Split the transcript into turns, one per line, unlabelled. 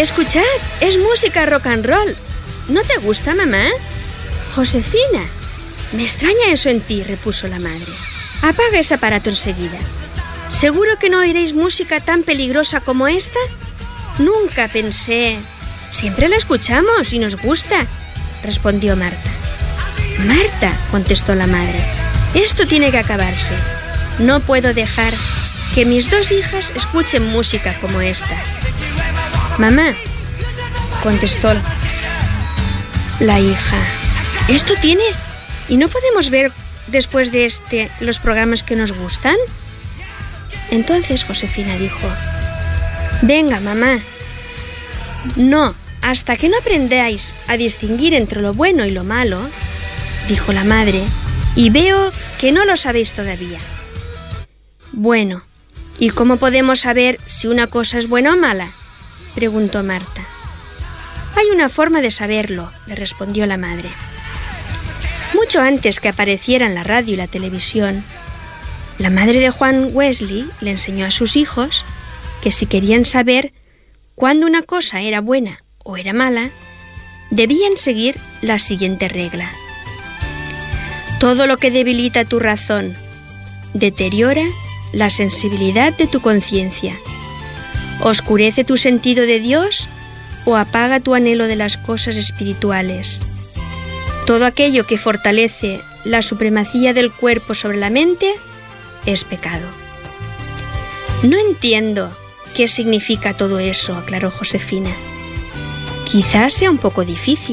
Escuchad, es música rock and roll. ¿No te gusta, mamá? Josefina, me extraña eso en ti, repuso la madre. Apaga ese aparato enseguida. ¿Seguro que no oiréis música tan peligrosa como esta? Nunca pensé. Siempre la escuchamos y nos gusta, respondió Marta. Marta, contestó la madre, esto tiene que acabarse. No puedo dejar que mis 2 hijas escuchen música como esta. Mamá, contestó la hija, ¿esto tiene? ¿Y no podemos ver después de los programas que nos gustan? Entonces Josefina dijo, venga, mamá. No, hasta que no aprendáis a distinguir entre lo bueno y lo malo, dijo la madre, y veo que no lo sabéis todavía. Bueno, ¿y cómo podemos saber si una cosa es buena o mala?, preguntó Marta. Hay una forma de saberlo, le respondió la madre. Mucho antes que aparecieran la radio y la televisión, la madre de Juan Wesley le enseñó a sus hijos que si querían saber cuándo una cosa era buena o era mala, debían seguir la siguiente regla. Todo lo que debilita tu razón deteriora la sensibilidad de tu conciencia, oscurece tu sentido de Dios o apaga tu anhelo de las cosas espirituales. Todo aquello que fortalece la supremacía del cuerpo sobre la mente es pecado. No entiendo qué significa todo eso, aclaró Josefina. Quizás sea un poco difícil.